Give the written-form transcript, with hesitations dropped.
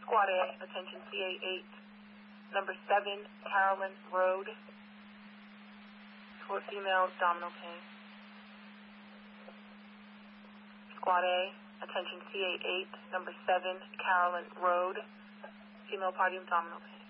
Squad A, attention CA8, number 7, Carolyn Road, for female abdominal pain. Squad A, attention CA8, number 7, Carolyn Road, female party abdominal pain.